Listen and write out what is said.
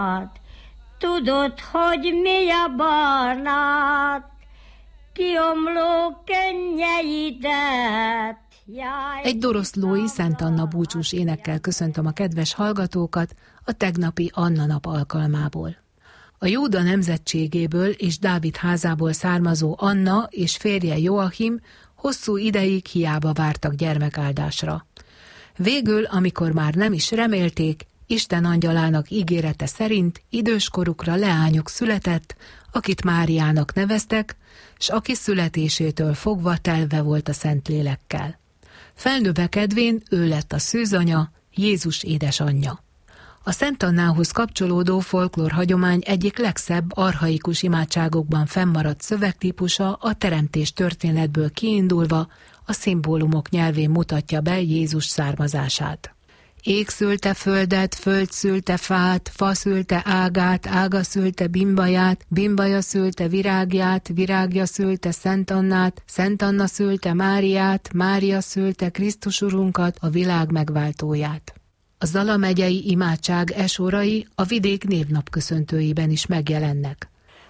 Tudod, hogy mi a barnát, kiomló könnyeidet. Egy doroszlói Szent Anna búcsús énekkel köszöntöm a kedves hallgatókat a tegnapi Anna nap alkalmából. A Júda nemzetségéből és Dávid házából származó Anna és férje Joachim hosszú ideig hiába vártak gyermekáldásra. Végül, amikor már nem is remélték, Isten angyalának ígérete szerint időskorukra leányuk született, akit Máriának neveztek, s aki születésétől fogva telve volt a Szentlélekkel. Felnövekedvén ő lett a szűzanya, Jézus édesanyja. A Szent Annához kapcsolódó folklór hagyomány egyik legszebb archaikus imádságokban fennmaradt szövegtípusa a teremtés történetből kiindulva a szimbólumok nyelvén mutatja be Jézus származását. Ég szülte földet, föld szülte fát, fa szülte ágát, ága szülte bimbaját, bimbaja szülte virágját, virágja szülte Szent Annát, Szent Anna szülte Máriát, Mária szülte Krisztus Urunkat, a világ megváltóját. A Zala megyei imádság esorai a vidék névnapköszöntőiben is megjelennek.